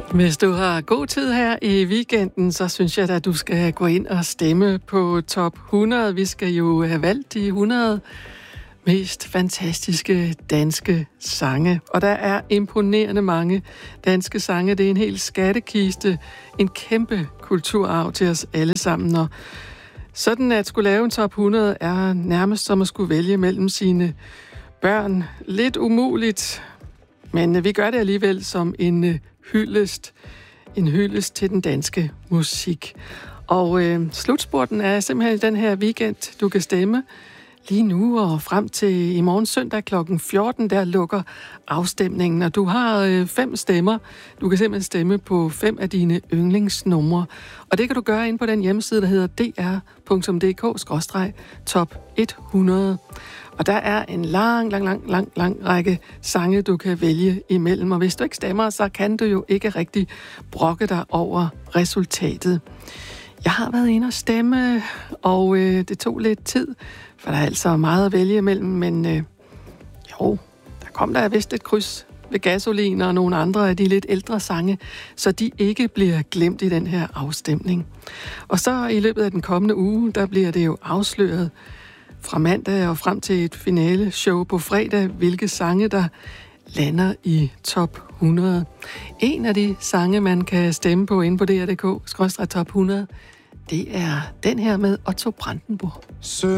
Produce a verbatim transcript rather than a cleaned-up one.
Hvis du har god tid her i weekenden, så synes jeg at du skal gå ind og stemme på top hundrede. Vi skal jo have valgt de hundrede mest fantastiske danske sange. Og der er imponerende mange danske sange. Det er en hel skattekiste, en kæmpe kulturarv til os alle sammen. Og sådan at skulle lave en top hundrede er nærmest som at skulle vælge mellem sine børn. Lidt umuligt, men vi gør det alligevel som en hyldest, en hyldest til den danske musik. Og øh, slutspurten er simpelthen den her weekend, du kan stemme. Lige nu og frem til i morgen søndag klokken fjorten, der lukker afstemningen, og du har øh, fem stemmer. Du kan simpelthen stemme på fem af dine yndlingsnumre. Og det kan du gøre ind på den hjemmeside, der hedder d r punktum d k skråstreg top hundrede. Og der er en lang, lang, lang, lang, lang række sange, du kan vælge imellem. Og hvis du ikke stemmer, så kan du jo ikke rigtig brokke dig over resultatet. Jeg har været inde og stemme, og øh, det tog lidt tid, for der er altså meget at vælge imellem. Men øh, jo, der kom der vist et kryds ved Gasolin og nogle andre af de lidt ældre sange, så de ikke bliver glemt i den her afstemning. Og så i løbet af den kommende uge, der bliver det jo afsløret fra mandag og frem til et finale show på fredag, hvilke sange, der lander i top hundrede. En af de sange, man kan stemme på inde på d r punktum d k skråstreg top hundrede, det er den her med Otto Brandenburg.